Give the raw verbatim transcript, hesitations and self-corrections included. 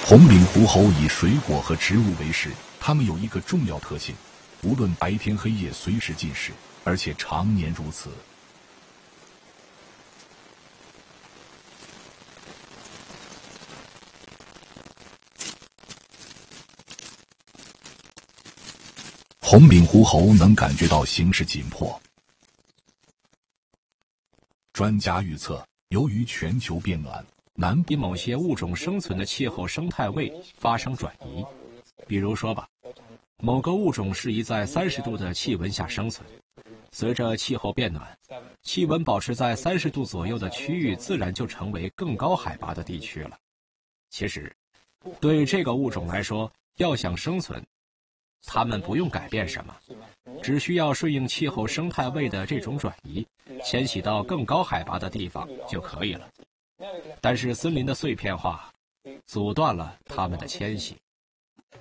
红柄狐猴以水果和植物为食，它们有一个重要特性，无论白天黑夜随时进食，而且常年如此。红柄狐猴能感觉到形势紧迫。专家预测，由于全球变暖，南因某些物种生存的气候生态位发生转移。比如说吧，某个物种适宜在三十度的气温下生存。随着气候变暖，气温保持在三十度左右的区域自然就成为更高海拔的地区了。其实，对这个物种来说，要想生存，它们不用改变什么，只需要顺应气候生态位的这种转移，迁徙到更高海拔的地方就可以了。但是森林的碎片化阻断了它们的迁徙。